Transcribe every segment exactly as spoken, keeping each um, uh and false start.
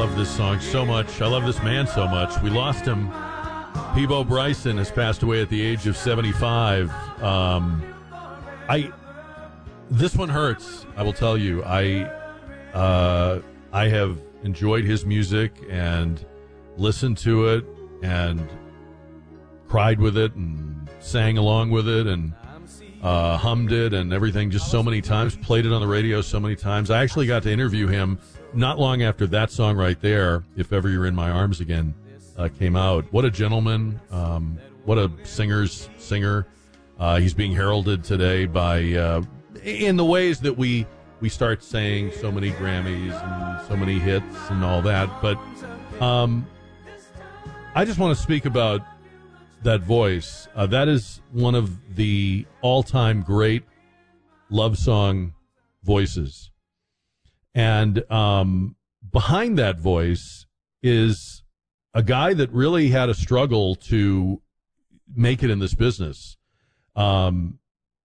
love this song so much. I love this man so much. We lost him. Peabo Bryson has passed away at the age of seventy-five. Um, I this one hurts. I will tell you. I uh, I have enjoyed his music and listened to it and cried with it and sang along with it and uh, hummed it and everything just so many times. Played it on the radio so many times. I actually got to interview him not long after that song right there, If Ever You're in My Arms Again, uh, came out. What a gentleman. Um, what a singer's singer. Uh, he's being heralded today by, uh, in the ways that we, we start saying so many Grammys and so many hits and all that. But um, I just want to speak about that voice. Uh, that is one of the all-time great love song voices. And um, behind that voice is a guy that really had a struggle to make it in this business. Um,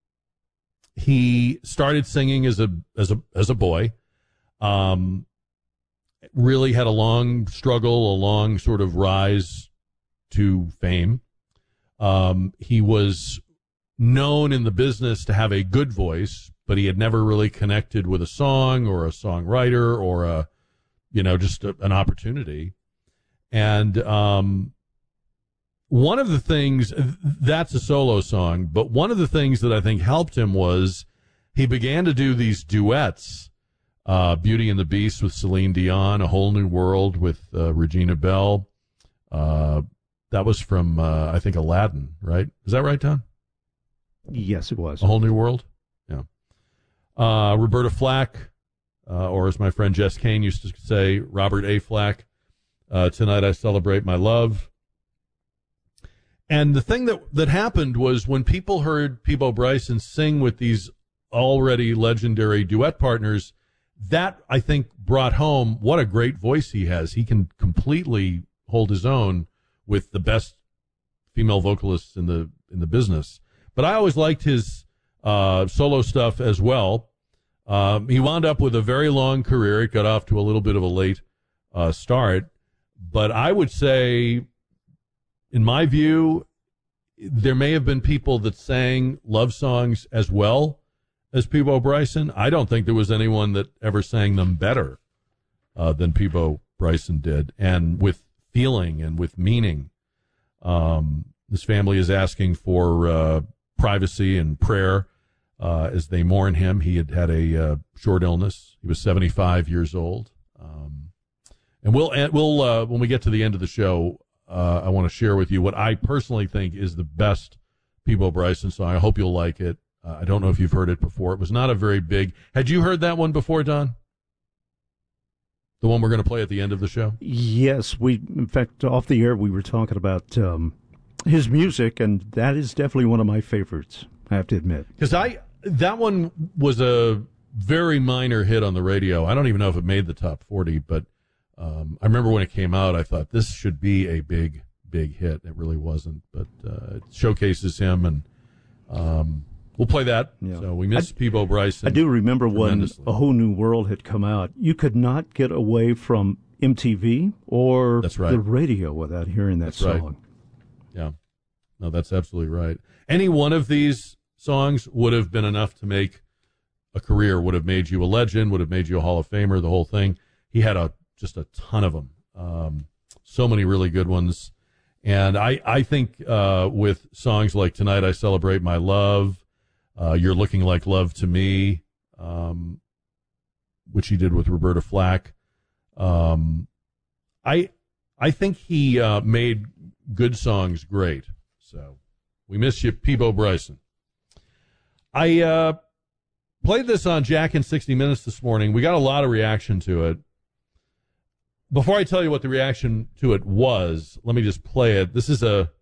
he started singing as a as a as a boy. Um, really had a long struggle, a long sort of rise to fame. Um, he was known in the business to have a good voice, but he had never really connected with a song or a songwriter or a, you know, just a, an opportunity. And um, one of the things, that's a solo song, but one of the things that I think helped him was he began to do these duets, uh, Beauty and the Beast with Celine Dion, A Whole New World with uh, Regina Belle. Uh, that was from, uh, I think, Aladdin, right? Is that right, Don? Yes, it was. A Whole New World? Yeah. Uh, Roberta Flack, uh, or as my friend Jess Kane used to say, Robert A. Flack, uh, Tonight I Celebrate My Love. And the thing that, that happened was when people heard Peabo Bryson sing with these already legendary duet partners, that, I think, brought home what a great voice he has. He can completely hold his own with the best female vocalists in the in the business. But I always liked his uh, solo stuff as well. Um, he wound up with a very long career. It got off to a little bit of a late uh, start. But I would say, in my view, there may have been people that sang love songs as well as Peabo Bryson. I don't think there was anyone that ever sang them better uh, than Peabo Bryson did, and with feeling and with meaning. Um, his family is asking for uh, privacy and prayer uh, as they mourn him. He had had a uh, short illness. He was seventy-five years old. Um, and we'll, we'll uh, when we get to the end of the show, uh, I want to share with you what I personally think is the best Peabo Bryson song. I hope you'll like it. Uh, I don't know if you've heard it before. It was not a very big. Had you heard that one before, Don? The one we're going to play at the end of the show? Yes. We, in fact, off the air, we were talking about um, his music, and that is definitely one of my favorites, I have to admit. Because I that one was a very minor hit on the radio. I don't even know if it made the top forty, but um, I remember when it came out, I thought this should be a big, big hit. It really wasn't, but uh, it showcases him, and um, we'll play that. Yeah. So we miss I, Peabo Bryson. I do remember when A Whole New World had come out. You could not get away from M T V or that's right. the radio without hearing that that's song. Right. Yeah. No, that's absolutely right. Any one of these songs would have been enough to make a career, would have made you a legend, would have made you a Hall of Famer, the whole thing. He had a just a ton of them. Um, so many really good ones. And I, I think uh, with songs like Tonight I Celebrate My Love, uh, You're Looking Like Love to Me, um, which he did with Roberta Flack, um, I I think he uh, made good songs great. So we miss you, Peabo Bryson. I uh, played this on Jack in sixty minutes this morning. We got a lot of reaction to it. Before I tell you what the reaction to it was, let me just play it. This is a